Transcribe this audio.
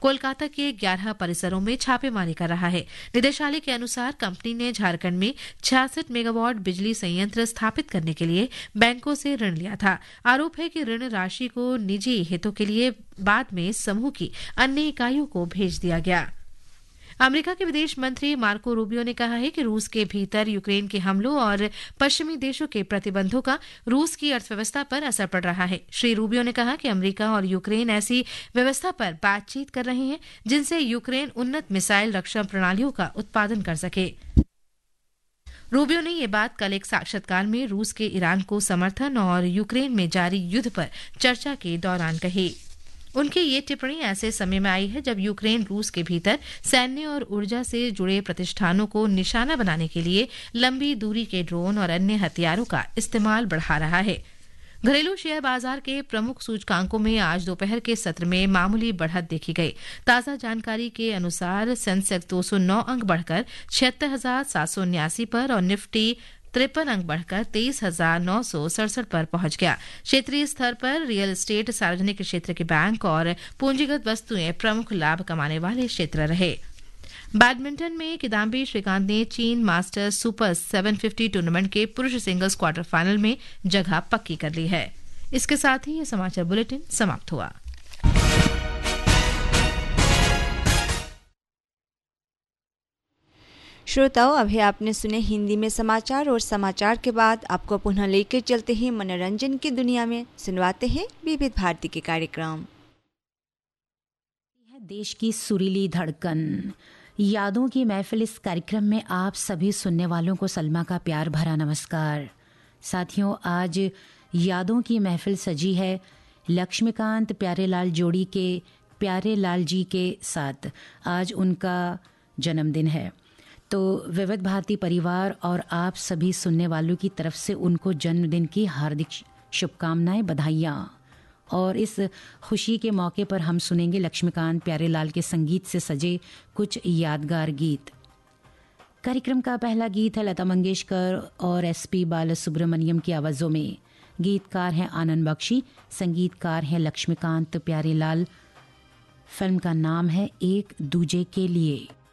कोलकाता के 11 परिसरों में छापेमारी कर रहा है। निदेशालय के अनुसार कंपनी ने झारखंड में 66 मेगावाट बिजली संयंत्र स्थापित करने के लिए बैंकों से ऋण लिया था। आरोप है कि ऋण राशि को निजी हितों के लिए बाद में समूह की अन्य इकाइयों को भेज दिया गया। अमेरिका के विदेश मंत्री मार्को रूबियो ने कहा है कि रूस के भीतर यूक्रेन के हमलों और पश्चिमी देशों के प्रतिबंधों का रूस की अर्थव्यवस्था पर असर पड़ रहा है। श्री रूबियो ने कहा कि अमेरिका और यूक्रेन ऐसी व्यवस्था पर बातचीत कर रहे हैं जिनसे यूक्रेन उन्नत मिसाइल रक्षा प्रणालियों का उत्पादन कर सके। रूबियो ने यह बात कल एक साक्षात्कार में रूस के ईरान को समर्थन और यूक्रेन में जारी युद्ध पर चर्चा के दौरान कही। उनकी ये टिप्पणी ऐसे समय में आई है जब यूक्रेन रूस के भीतर सैन्य और ऊर्जा से जुड़े प्रतिष्ठानों को निशाना बनाने के लिए लंबी दूरी के ड्रोन और अन्य हथियारों का इस्तेमाल बढ़ा रहा है। घरेलू शेयर बाजार के प्रमुख सूचकांकों में आज दोपहर के सत्र में मामूली बढ़त देखी गई। ताजा जानकारी के अनुसार सेंसेक्स 209 अंक बढ़कर 76,779 पर और निफ्टी 53 अंक बढ़कर 23,967 पर पहुंच गया। क्षेत्रीय स्तर पर रियल एस्टेट, सार्वजनिक क्षेत्र के बैंक और पूंजीगत वस्तुएं प्रमुख लाभ कमाने वाले क्षेत्र रहे। बैडमिंटन में किदाम्बी श्रीकांत ने चीन मास्टर्स सुपर 750 टूर्नामेंट के पुरुष सिंगल्स क्वार्टर फाइनल में जगह पक्की कर ली है। इसके साथ ही ये समाचार बुलेटिन समाप्त हुआ। श्रोताओं, अभी आपने सुने हिंदी में समाचार और समाचार के बाद आपको पुनः लेकर चलते हैं मनोरंजन की दुनिया में। सुनवाते हैं विविध भारती के कार्यक्रम। देश की सुरीली धड़कन, यादों की महफिल। इस कार्यक्रम में आप सभी सुनने वालों को सलमा का प्यार भरा नमस्कार। साथियों, आज यादों की महफिल सजी है लक्ष्मीकांत प्यारेलाल जोड़ी के प्यारेलाल जी के साथ। आज उनका जन्मदिन है, तो विविध भारती परिवार और आप सभी सुनने वालों की तरफ से उनको जन्मदिन की हार्दिक शुभकामनाएं, बधाइयाँ। और इस खुशी के मौके पर हम सुनेंगे लक्ष्मीकांत प्यारेलाल के संगीत से सजे कुछ यादगार गीत। कार्यक्रम का पहला गीत है लता मंगेशकर और एसपी बालासुब्रमण्यम की आवाज़ों में। गीतकार हैं आनंद बख्शी, संगीतकार हैं लक्ष्मीकांत प्यारेलाल। फिल्म का नाम है एक दूजे के लिए।